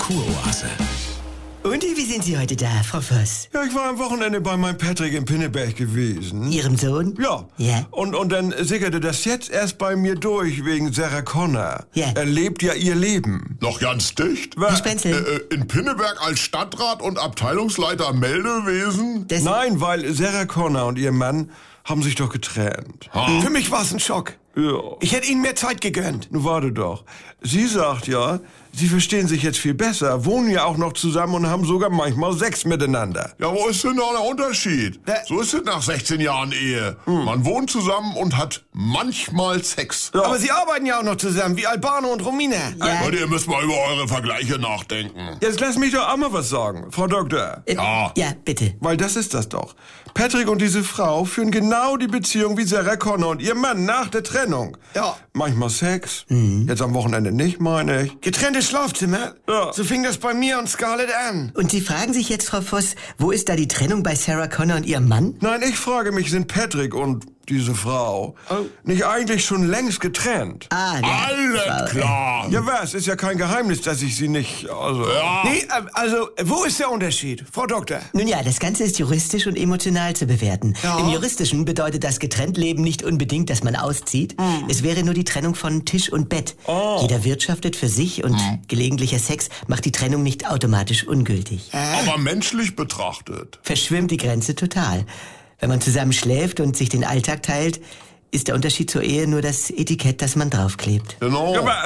Kuroase. Und wie sind Sie heute da, Frau Voss? Ja, ich war am Wochenende bei meinem Patrick in Pinneberg gewesen. Ihrem Sohn? Ja. Ja. Und dann sickerte das jetzt erst bei mir durch wegen Sarah Connor. Ja. Er lebt ja ihr Leben. Noch ganz dicht? Herr Spenzel. In Pinneberg als Stadtrat und Abteilungsleiter Meldewesen? Das Nein, weil Sarah Connor und ihr Mann haben sich doch getrennt. Für mich war es ein Schock. Ja. Ich hätte Ihnen mehr Zeit gegönnt. Nun warte doch. Sie sagt ja, sie verstehen sich jetzt viel besser, wohnen ja auch noch zusammen und haben sogar manchmal Sex miteinander. Ja, wo ist denn da der Unterschied? So ist es nach 16 Jahren Ehe. Man wohnt zusammen und hat manchmal Sex. Ja. Aber Sie arbeiten ja auch noch zusammen, wie Albano und Romina. Ja. Leute, ihr müsst mal über eure Vergleiche nachdenken. Jetzt lass mich doch auch mal was sagen, Frau Doktor. Ja, bitte. Weil das ist das doch. Patrick und diese Frau führen genau die Beziehung wie Sarah Connor und ihr Mann nach der Trennung. Ja. Manchmal Sex, jetzt am Wochenende nicht, meine ich. Getrennte Schlafzimmer. Ja. So fing das bei mir und Scarlett an. Und Sie fragen sich jetzt, Frau Voss, wo ist da die Trennung bei Sarah Connor und ihrem Mann? Nein, ich frage mich, sind Patrick und diese Frau nicht eigentlich schon längst getrennt? Ah, ja. Alles klar. Ja was, ist ja kein Geheimnis, dass ich sie nicht, also... Ja. Nee, also, wo ist der Unterschied, Frau Doktor? Nun ja, das Ganze ist juristisch und emotional zu bewerten. Ja. Im Juristischen bedeutet das Getrennt-Leben nicht unbedingt, dass man auszieht. Es wäre nur die Trennung von Tisch und Bett. Jeder wirtschaftet für sich und gelegentlicher Sex macht die Trennung nicht automatisch ungültig. Aber menschlich betrachtet. Verschwimmt die Grenze total. Wenn man zusammen schläft und sich den Alltag teilt, ist der Unterschied zur Ehe nur das Etikett, das man draufklebt. Genau. Ja, aber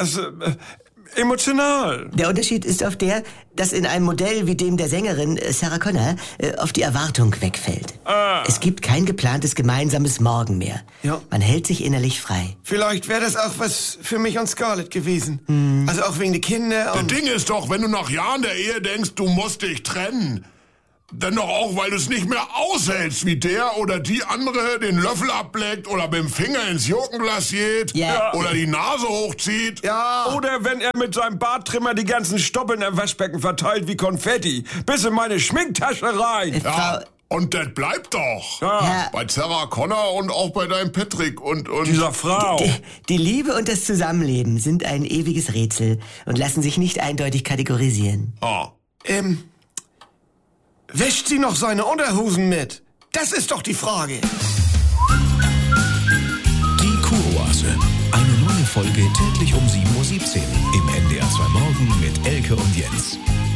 emotional. Der Unterschied ist auf der, dass in einem Modell wie dem der Sängerin Sarah Connor oft die Erwartung wegfällt. Es gibt kein geplantes gemeinsames Morgen mehr. Ja. Man hält sich innerlich frei. Vielleicht wäre das auch was für mich und Scarlett gewesen. Also auch wegen der Kinder Das und... Ding ist doch, wenn du nach Jahren der Ehe denkst, du musst dich trennen, dann doch auch, weil du es nicht mehr aushältst, wie der oder die andere den Löffel ableckt oder mit dem Finger ins Jogenglas geht Ja. oder die Nase hochzieht. Ja, Oder wenn er mit seinem Barttrimmer die ganzen Stoppeln im Waschbecken verteilt wie Konfetti, bis in meine Schminktasche rein. Ja, und das bleibt doch. Ja. Bei Sarah Connor und auch bei deinem Patrick und Dieser Frau. Die Liebe und das Zusammenleben sind ein ewiges Rätsel und lassen sich nicht eindeutig kategorisieren. wäscht sie noch seine Unterhosen mit? Das ist doch die Frage. Die Kuroase. Eine neue Folge täglich um 7:17 Uhr im NDR 2 Morgen mit Elke und Jens.